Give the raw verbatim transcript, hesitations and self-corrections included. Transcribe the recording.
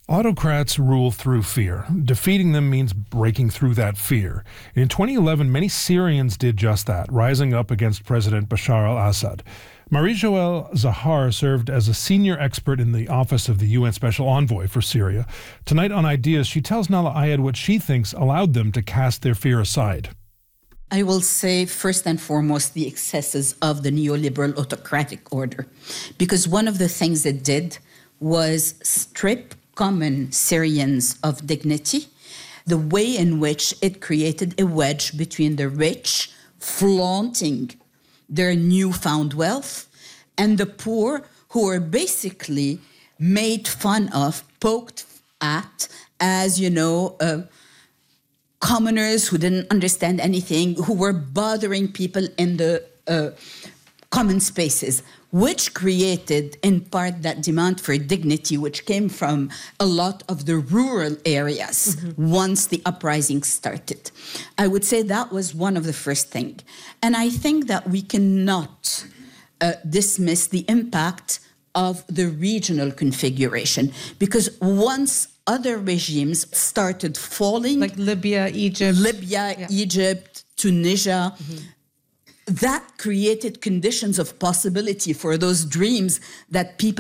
Autocrats rule through fear. Defeating them means breaking through that fear. In twenty eleven, many Syrians did just that, rising up against President Bashar al-Assad. Marie-Joëlle Zahar served as a senior expert in the office of the U N Special Envoy for Syria. Tonight on Ideas, she tells Nahlah Ayed what she thinks allowed them to cast their fear aside. I will say, first and foremost, the excesses of the neoliberal autocratic order. Because one of the things it did was strip common Syrians of dignity, the way in which it created a wedge between the rich, flaunting their newfound wealth, and the poor, who were basically made fun of, poked at as, you know, uh, commoners who didn't understand anything, who were bothering people in the uh, common spaces, which created, in part, that demand for dignity, which came from a lot of the rural areas mm-hmm. once the uprising started. I would say that was one of the first things. And I think that we cannot uh, dismiss the impact of the regional configuration, because once other regimes started falling, like Libya, Egypt, Libya, yeah. Egypt, Tunisia, mm-hmm. that created conditions of possibility for those dreams that people